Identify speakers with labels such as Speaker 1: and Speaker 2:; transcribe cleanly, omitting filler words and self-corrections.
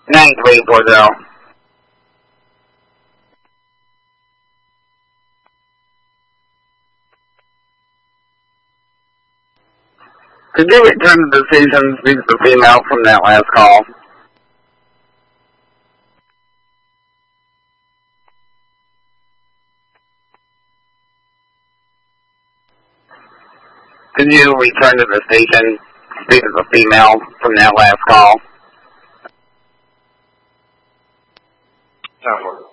Speaker 1: 9340. Could you return the decision, speak to the female from that last call? Could you return to the station, speak to the female from that last call?